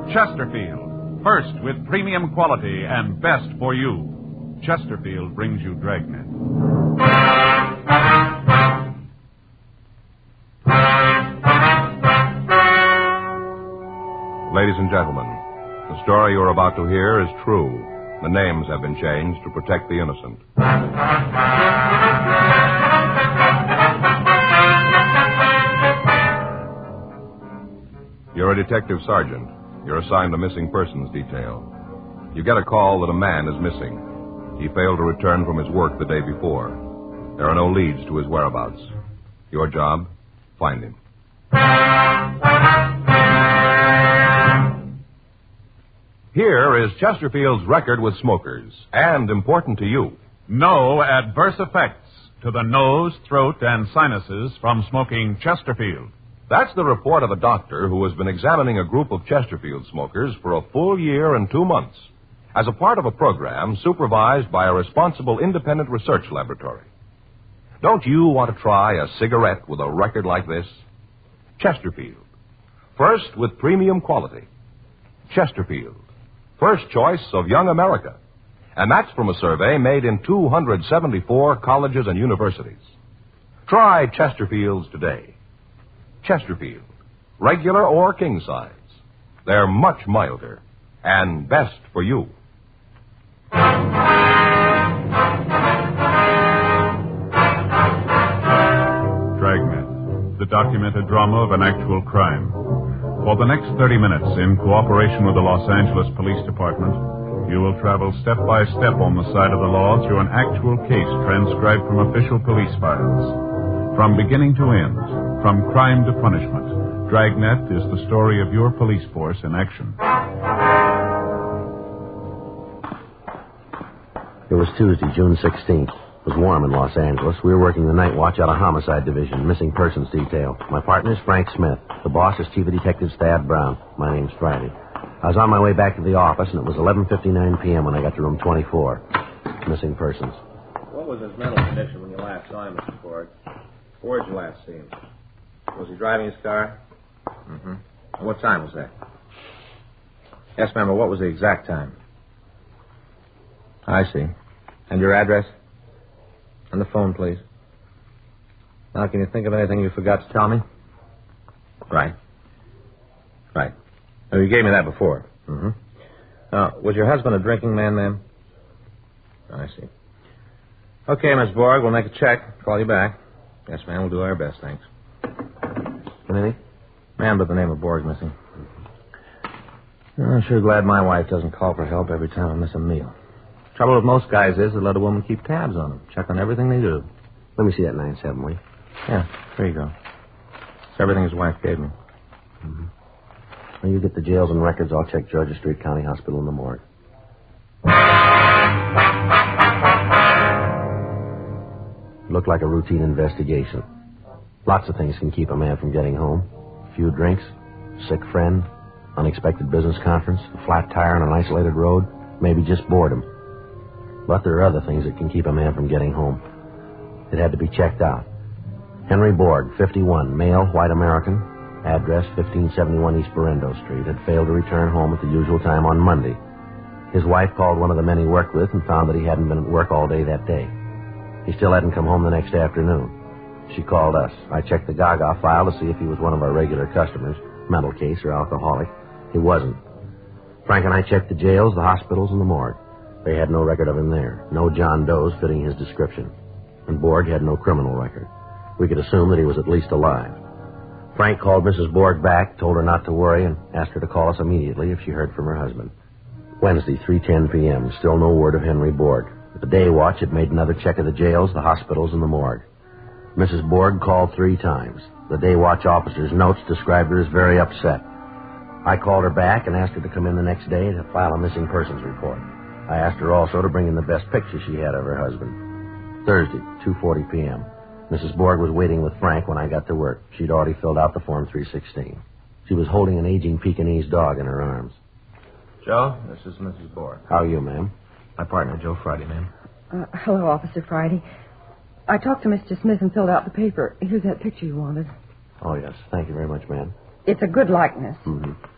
Chesterfield, first with premium quality and best for you. Chesterfield brings you Dragnet. Ladies and gentlemen, the story you're about to hear is true. The names have been changed to protect the innocent. You're a detective sergeant. You're assigned the missing persons detail. You get a call that a man is missing. He failed to return from his work the day before. There are no leads to his whereabouts. Your job? Find him. Here is Chesterfield's record with smokers, and important to you. No adverse effects to the nose, throat, and sinuses from smoking Chesterfield. That's the report of a doctor who has been examining a group of Chesterfield smokers for a full year and 2 months as a part of a program supervised by a responsible independent research laboratory. Don't you want to try a cigarette with a record like this? Chesterfield. First with premium quality. Chesterfield. First choice of young America. And that's from a survey made in 274 colleges and universities. Try Chesterfields today. Chesterfield. Regular or king size. They're much milder and best for you. Dragnet, the documented drama of an actual crime. For the next 30 minutes, in cooperation with the Los Angeles Police Department, you will travel step by step on the side of the law through an actual case transcribed from official police files. From beginning to end, from crime to punishment, Dragnet is the story of your police force in action. It was Tuesday, June 16th. It was warm in Los Angeles. We were working the night watch out of Homicide Division, missing persons detail. My partner is Frank Smith. The boss is Chief of Detectives Thad Brown. My name's Friday. I was on my way back to the office, and it was 11:59 p.m. when I got to room 24. Missing persons. What was his mental condition when you last saw him, Mr. Ford? Where'd you last see him? Was he driving his car? Mm-hmm. And what time was that? Yes, ma'am, but what was the exact time? I see. And your address? On the phone, please. Now, can you think of anything you forgot to tell me? Right. Right. Oh, you gave me that before. Mm-hmm. Was your husband a drinking man, ma'am? I see. Okay, Miss Borg, we'll make a check. Call you back. Yes, ma'am, we'll do our best, thanks. Anything? Man by the name of Borg missing. I'm sure glad my wife doesn't call for help every time I miss a meal. Trouble with most guys is they let a woman keep tabs on them, check on everything they do. Let me see that 9/7, will you? Yeah, here you go. It's everything his wife gave me. Mm-hmm. When you get the jails and records, I'll check Georgia Street County Hospital in the morgue. It looked like a routine investigation. Lots of things can keep a man from getting home. A few drinks, sick friend, unexpected business conference, a flat tire on an isolated road, maybe just boredom. But there are other things that can keep a man from getting home. It had to be checked out. Henry Borg, 51, male, white American, address 1571 East Berendo Street, had failed to return home at the usual time on Monday. His wife called one of the men he worked with and found that he hadn't been at work all day that day. He still hadn't come home the next afternoon. She called us. I checked the Gaga file to see if he was one of our regular customers, mental case or alcoholic. He wasn't. Frank and I checked the jails, the hospitals, and the morgue. They had no record of him there. No John Does fitting his description. And Borg had no criminal record. We could assume that he was at least alive. Frank called Mrs. Borg back, told her not to worry, and asked her to call us immediately if she heard from her husband. Wednesday, 3:10 p.m., still no word of Henry Borg. The day watch had made another check of the jails, the hospitals, and the morgue. Mrs. Borg called 3 times. The day watch officer's notes described her as very upset. I called her back and asked her to come in the next day to file a missing persons report. I asked her also to bring in the best picture she had of her husband. Thursday, 2:40 p.m. Mrs. Borg was waiting with Frank when I got to work. She'd already filled out the Form 316. She was holding an aging Pekingese dog in her arms. Joe, this is Mrs. Borg. How are you, ma'am? My partner, Joe Friday, ma'am. Hello, Officer Friday. I talked to Mr. Smith and filled out the paper. Here's that picture you wanted. Oh, yes. Thank you very much, ma'am. It's a good likeness. Mm-hmm.